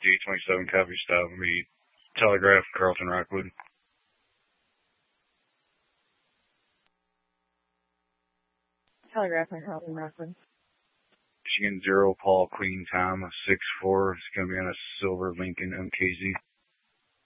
D27 copy stop. Me Telegraph, Carlton Rockwood. Telegraph on Carlton Rockwood. Michigan 0, Paul Queen Tom, 6'4". It's going to be on a silver Lincoln MKZ.